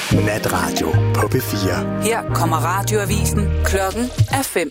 Natradio på P4. Her kommer radioavisen. Klokken er 5.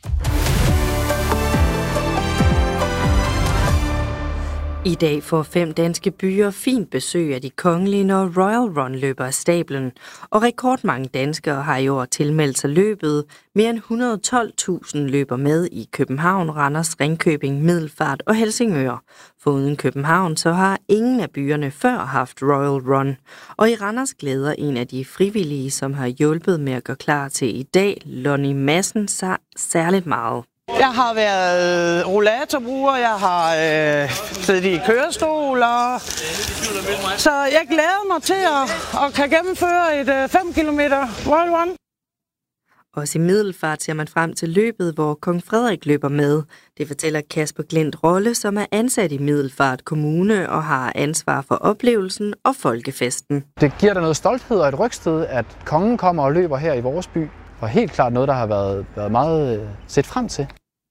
I dag får 5 danske byer fint besøg af de kongelige, når Royal Run løber af stablen. Og rekordmange danskere har i år tilmeldt sig løbet. Mere end 112.000 løber med i København, Randers, Ringkøbing, Middelfart og Helsingør. Foruden København, så har ingen af byerne før haft Royal Run. Og i Randers glæder en af de frivillige, som har hjulpet med at gøre klar til i dag, Lonnie Madsen, sig særligt meget. Jeg har været rollatorbruger, jeg har siddet i kørestoler, så jeg glæder mig til at kan gennemføre et 5 km Royal Run. Også i Middelfart ser man frem til løbet, hvor kong Frederik løber med. Det fortæller Kasper Glint Rolle, som er ansat i Middelfart Kommune og har ansvar for oplevelsen og folkefesten. Det giver da noget stolthed og et rygsted, at kongen kommer og løber her i vores by. Og helt klart noget, der har været meget set frem til.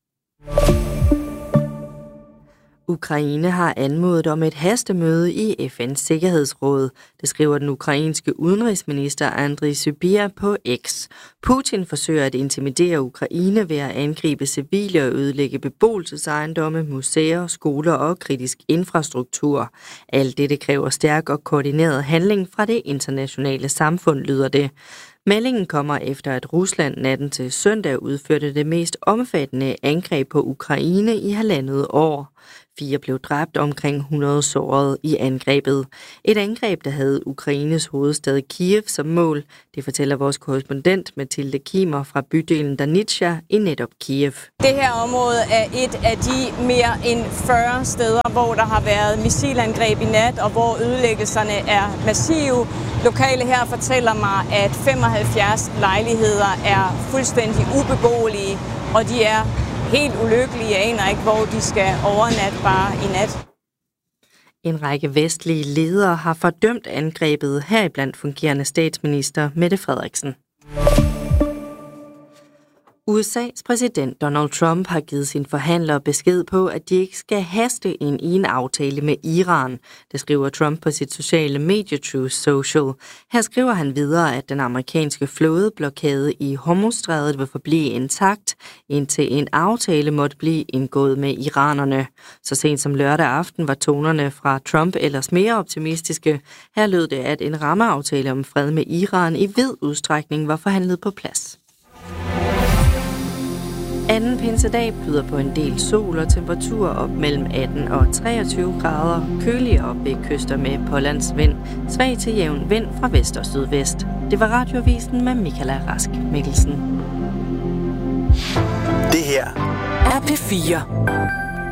Ukraine har anmodet om et hastemøde i FN's Sikkerhedsråd. Det skriver den ukrainske udenrigsminister Andriy Sybiha på X. Putin forsøger at intimidere Ukraine ved at angribe civile og ødelægge beboelsesejendomme, museer, skoler og kritisk infrastruktur. Alt dette kræver stærk og koordineret handling fra det internationale samfund, lyder det. Meldingen kommer efter, at Rusland natten til søndag udførte det mest omfattende angreb på Ukraine i 1,5 år. 4 blev dræbt, omkring 100 såret i angrebet. Et angreb, der havde Ukraines hovedstad Kiev som mål. Det fortæller vores korrespondent Mathilde Kimer fra bydelen Danitsa i netop Kiev. Det her område er et af de mere end 40 steder, hvor der har været missilangreb i nat, og hvor ødelæggelserne er massive. Lokale her fortæller mig, at 75 lejligheder er fuldstændig ubeboelige, og de er helt ulykkelige. Jeg aner ikke, hvor de skal overnatte bare i nat. En række vestlige ledere har fordømt angrebet, heriblandt fungerende statsminister Mette Frederiksen. USA's præsident Donald Trump har givet sine forhandlere besked på, at de ikke skal haste ind i en aftale med Iran. Det skriver Trump på sit sociale medie Truth Social. Her skriver han videre, at den amerikanske flådeblokade i Hormuzstrædet vil forblive intakt, indtil en aftale måtte blive indgået med iranerne. Så sent som lørdag aften var tonerne fra Trump ellers mere optimistiske. Her lød det, at en rammeaftale om fred med Iran i vid udstrækning var forhandlet på plads. Anden pinsedag byder på en del sol og temperaturer op mellem 18 og 23 grader. Køligere op ved kyster med pålandsvind. Svag til jævn vind fra vest og sydvest. Det var radioavisen med Michaela Rask Mikkelsen. Det her er P4.